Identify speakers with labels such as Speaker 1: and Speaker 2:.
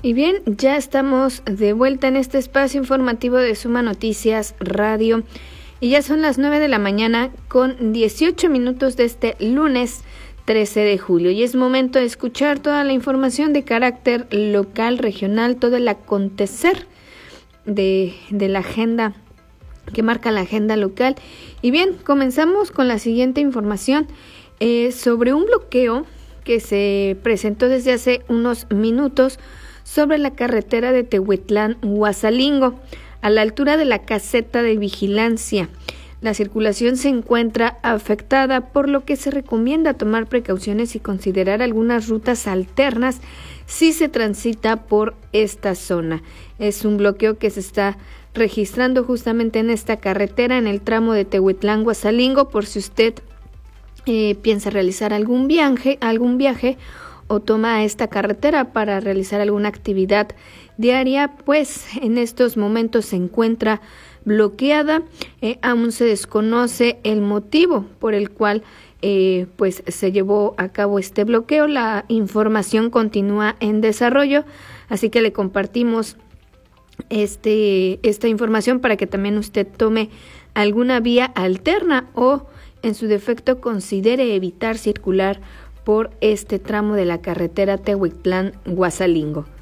Speaker 1: Y bien, ya estamos de vuelta en este espacio informativo de Suma Noticias Radio y ya son las 9 de la mañana con 18 minutos de este lunes 13 de julio y es momento de escuchar toda la información de carácter local, regional, todo el acontecer de la agenda que marca la agenda local. Y bien, comenzamos con la siguiente información sobre un bloqueo que se presentó desde hace unos minutos sobre la carretera de Tehuetlán-Huasalingo, a la altura de la caseta de vigilancia. La circulación se encuentra afectada, por lo que se recomienda tomar precauciones y considerar algunas rutas alternas si se transita por esta zona. Es un bloqueo que se está registrando justamente en esta carretera, en el tramo de Tehuetlán-Huasalingo, por si usted piensa realizar algún viaje o toma esta carretera para realizar alguna actividad diaria, pues en estos momentos se encuentra bloqueada. Aún se desconoce el motivo por el cual pues se llevó a cabo este bloqueo. La información continúa en desarrollo, así que le compartimos esta información para que también usted tome alguna vía alterna o en su defecto considere evitar circular por este tramo de la carretera Tehuetlán-Huasalingo.